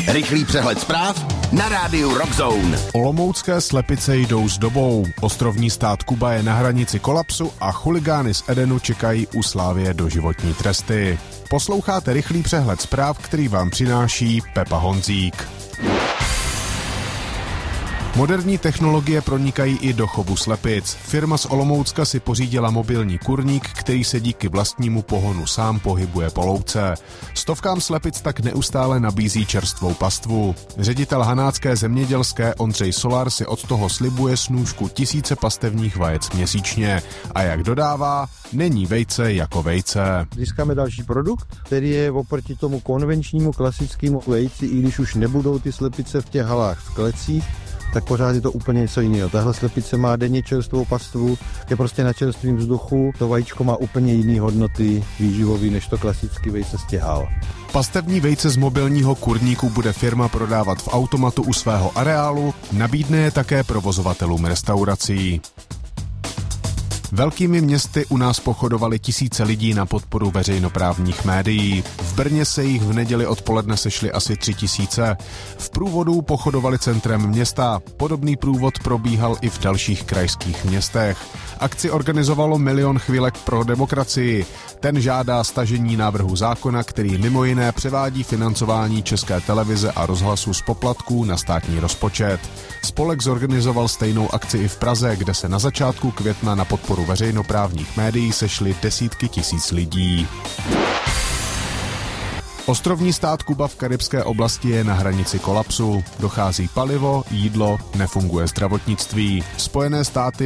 Rychlý přehled zpráv na rádiu Rockzone. Olomoucké slepice jdou s dobou. Ostrovní stát Kuba je na hranici kolapsu a chuligány z Edenu čekají u Slavie doživotní tresty. Posloucháte rychlý přehled zpráv, který vám přináší Pepa Honzík. Moderní technologie pronikají i do chovu slepic. Firma z Olomoucka si pořídila mobilní kurník, který se díky vlastnímu pohonu sám pohybuje po louce. Stovkám slepic tak neustále nabízí čerstvou pastvu. Ředitel hanácké zemědělské Ondřej Solar si od toho slibuje snůšku 1000 pastevních vajec měsíčně. A jak dodává, není vejce jako vejce. Získáme další produkt, který je oproti tomu konvenčnímu klasickému vejci, i když už nebudou ty slepice v těch halách v klecích, tak pořád je to úplně něco jiného. Tahle slepice má denně čerstvou pastvu, je prostě na čerstvém vzduchu, to vajíčko má úplně jiné hodnoty výživové než to klasický vejce z těch hal. Pastevní vejce z mobilního kurníku bude firma prodávat v automatu u svého areálu, nabídne je také provozovatelům restaurací. Velkými městy u nás pochodovali tisíce lidí na podporu veřejnoprávních médií. V Brně se jich v neděli odpoledne sešli asi 3000. V průvodu pochodovali centrem města. Podobný průvod probíhal i v dalších krajských městech. Akci organizovalo Milion chvilek pro demokracii. Ten žádá stažení návrhu zákona, který mimo jiné převádí financování České televize a rozhlasu z poplatků na státní rozpočet. Spolek zorganizoval stejnou akci i v Praze, kde se na začátku května na podporu veřejnoprávních médií sešly desítky tisíc lidí. Ostrovní stát Kuba v karibské oblasti je na hranici kolapsu. Dochází palivo, jídlo, nefunguje zdravotnictví. Spojené státy